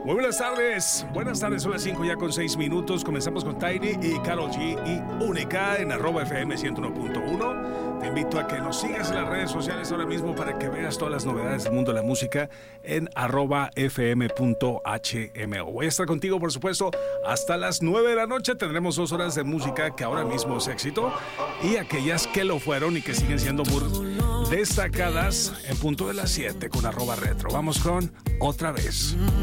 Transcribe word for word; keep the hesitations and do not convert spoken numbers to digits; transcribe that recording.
Muy buenas tardes, buenas tardes, son las cinco ya con seis minutos. Comenzamos con Tiny y Karol G y Única en arroba F M ciento uno punto uno. Te invito a que nos sigas en las redes sociales ahora mismo para que veas todas las novedades del mundo de la música en arroba fm punto h m o. Voy a estar contigo, por supuesto, hasta las nueve de la noche. Tendremos dos horas de música que ahora mismo es éxito y aquellas que lo fueron y que siguen siendo muy destacadas en punto de las siete con arroba retro. Vamos con Otra Vez.